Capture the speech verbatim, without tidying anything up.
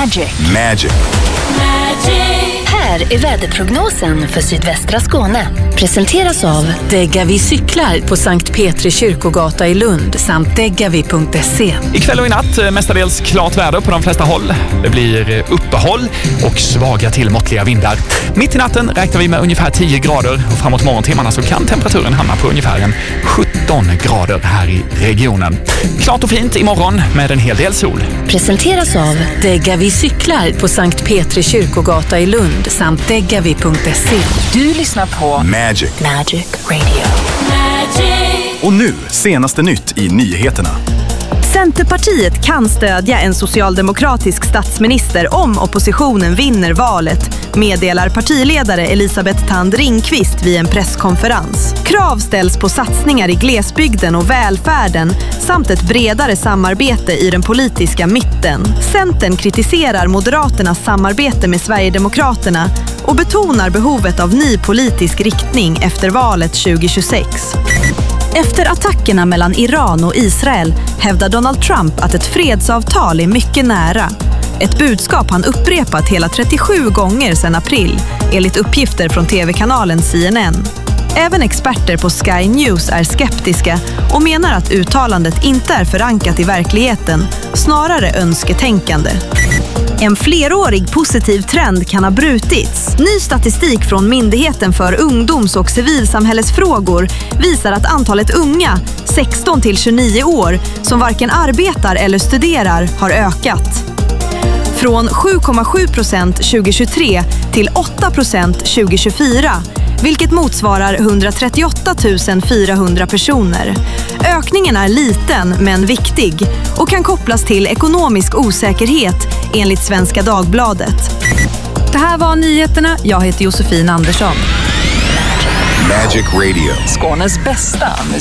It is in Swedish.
Magic. Magic. Här är väderprognosen för sydvästra Skåne. Presenteras av Degavi cyklar på Sankt Petri kyrkogata i Lund samt degavi punkt se. Ikväll och i natt mestadels klart väder på de flesta håll. Det blir uppehåll och svaga till måttliga vindar. Mitt i natten räknar vi med ungefär tio grader och framåt morgontimmarna så kan temperaturen hamna på ungefär en sjutton grader här i regionen. Klart och fint imorgon med en hel del sol. Presenteras av Degavi cyklar på Sankt Petri kyrkogata i Lund samt degavi punkt se. Du lyssnar på Magic. Magic Radio. Magic. Och nu, senaste nytt i nyheterna. Centerpartiet kan stödja en socialdemokratisk statsminister om oppositionen vinner valet, meddelar partiledare Elisabeth Thand Ringqvist vid en presskonferens. Krav ställs på satsningar i glesbygden och välfärden samt ett bredare samarbete i den politiska mitten. Centern kritiserar Moderaternas samarbete med Sverigedemokraterna och betonar behovet av ny politisk riktning efter valet tjugohundratjugosex. Efter attackerna mellan Iran och Israel hävdar Donald Trump att ett fredsavtal är mycket nära. Ett budskap han upprepat hela trettiosju gånger sedan april, enligt uppgifter från tv-kanalen C N N. Även experter på Sky News är skeptiska och menar att uttalandet inte är förankrat i verkligheten, snarare önsketänkande. En flerårig positiv trend kan ha brutits. Ny statistik från Myndigheten för ungdoms- och civilsamhällesfrågor visar att antalet unga, sexton till tjugonio år, som varken arbetar eller studerar har ökat. Från sju komma sju procent tjugohundratjugotre till åtta procent tjugohundratjugofyra, vilket motsvarar etthundratrettioåtta tusen fyrahundra personer. Ökningen är liten men viktig och kan kopplas till ekonomisk osäkerhet enligt Svenska Dagbladet. Det här var nyheterna. Jag heter Josefin Andersson. Magic Radio. Skånes bästa musik.